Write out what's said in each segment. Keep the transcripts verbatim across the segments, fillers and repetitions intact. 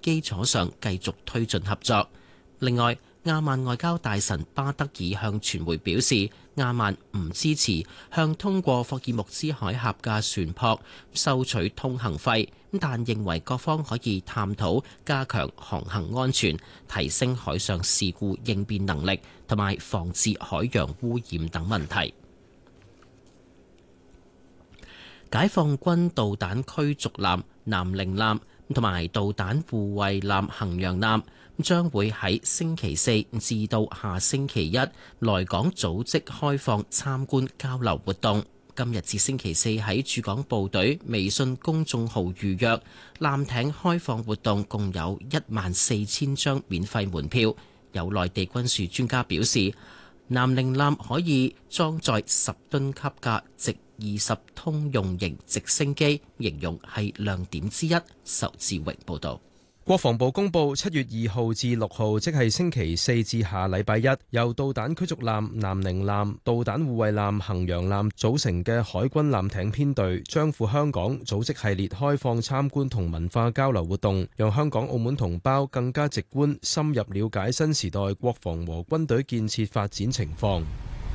基礎上繼續推進合作。另外，亞曼外交大臣巴德爾向傳媒表示，亞曼唔支持向通過霍爾木茲海峽嘅船舶收取通行費，但認為各方可以探討加強航行安全、提升海上事故應變能力同埋防治海洋污染等問題。解放軍導彈驅逐艦南寧艦同埋導彈護衛艦衡陽艦將會喺星期四至到下星期一來港組織開放參觀交流活動。今日至星期四喺駐港部隊微信公眾號預約艦艇開放活動，共有一萬四千張免費門票。有內地軍事專家表示，南寧艦可以裝載十噸級嘅直二十通用型直升機，形容係亮點之一。仇志榮報導。 國防部公布，七月二號至六號，即係星期四至下禮拜一，由導彈驅逐艦南寧艦、導彈護衛艦衡陽艦組成嘅海軍艦艇編隊，將赴香港組織系列開放參觀同文化交流活動，讓香港澳門同胞更加直觀深入了解新時代國防和軍隊建設發展情況。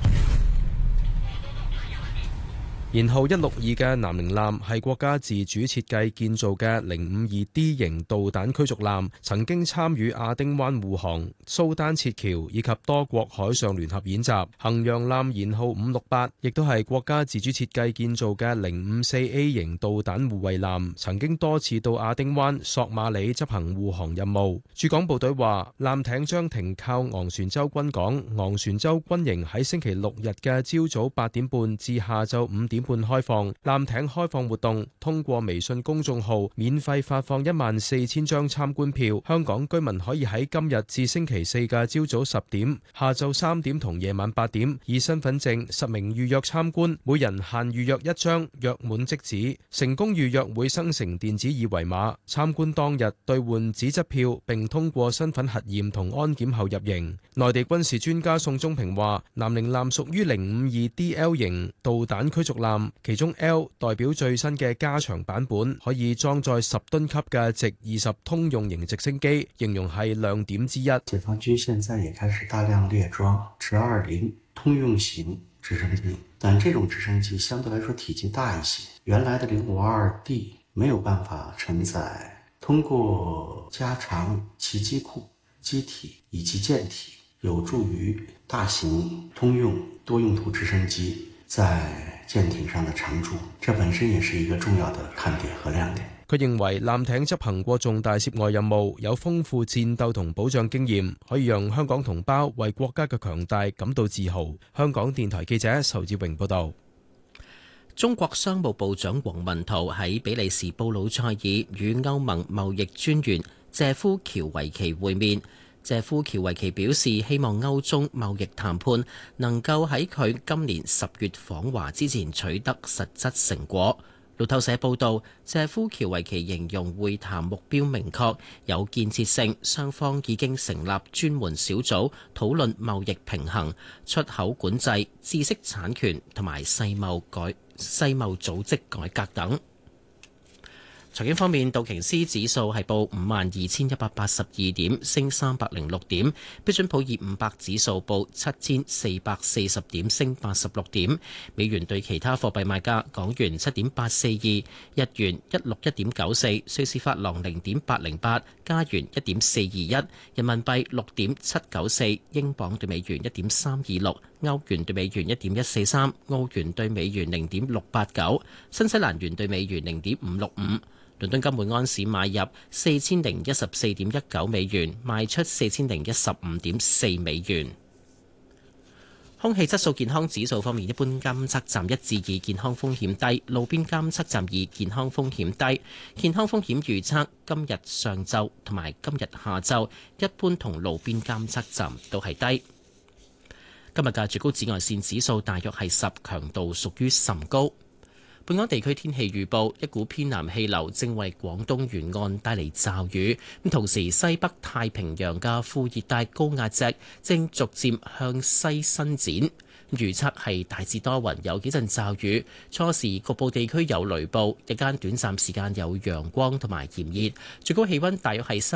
舷號一六二嘅南寧艦係國家自主設計建造嘅零五二 D 型導彈驅逐艦，曾經參與亞丁灣護航、蘇丹撤僑以及多國海上聯合演習。衡陽艦舷號五六八亦都係國家自主設計建造嘅零五四 A 型導彈護衛艦，曾經多次到亞丁灣、索馬里執行護航任務。駐港部隊話，艦艇將停靠昂船洲軍港，昂船洲軍營喺星期六日嘅朝早八點半至下晝五點半開放。艦艇開放活動通過微信公眾號免費發放一萬四千張參觀票，香港居民可以喺今日至星期四嘅朝早十點、下晝三點同夜晚八點以身份證實名預約參觀，每人限預約一張，約滿即止。成功預約會生成電子二維碼，參觀當日兌換紙質票，並通過身份核驗同安檢後入營。內地軍事專家宋忠平話，南寧艦屬於零五二 D L 型導彈驅逐艦，其中 L 代表最新嘅加長版本，可以裝載十噸級嘅直二十通用型直升機，形容係亮點之一。 解放軍現在也開始大量列裝直二零通用型直升機，但這種直升機相對來說體積大一些，原來的零五二 D 沒有辦法承載，通過加長其機庫、機體以及艦體，有助於大型通用多用途直升機在艦艇上的常駐，這本身也是一個重要的看點和亮點。 佢認為艦艇執行過重大涉外任務，有豐富戰鬥同保障經驗，可以讓香港同胞為國家嘅強大感到自豪。香港電台記者仇志榮報道。 中國商務部長王文濤喺比利時布魯塞爾與歐盟貿易專員謝夫喬維奇會面。謝夫喬維奇表示，希望歐中貿易談判能夠喺佢今年十月訪華之前取得實質成果。路透社報道，謝夫喬維奇形容會談目標明確、有建設性，雙方已經成立專門小組討論貿易平衡、出口管制、知識產權同埋世貿改世貿組織改革等。財經方面，道瓊斯指數係報五萬二千一百八十二點，升三百零六點；標準普爾五百指數報七千四百四十點，升八十六點。美元對其他貨幣賣價：港元七點八四二，日元一六一點九四，瑞士法郎零點八零八，加元一點四二一，人民幣六點七九四，英鎊對美元一點三二六，歐元對美元一點一四三，澳元對美元零點六八九，新西蘭元對美元零點五六五。倫敦金每安士買入四千零一十四點一九美元，賣出四千零一十五點四美元。空氣質素健康指數方面，一般監測站一至二，健康風險低；路邊監測站二，健康風險低。健康風險預測今日上晝同埋今日下晝，一般同路邊監測站都係低。今日嘅最高紫外線指數大約係十，強度屬於甚高。本港地區天氣預報，一股偏南氣流正為廣東沿岸帶嚟驟雨，咁同時西北太平洋嘅副熱帶高壓脊正逐漸向西伸展，預測係大致多雲，有幾陣驟雨，初時局部地區有雷暴，日間短暫時間有陽光同埋炎熱，最高氣溫大約係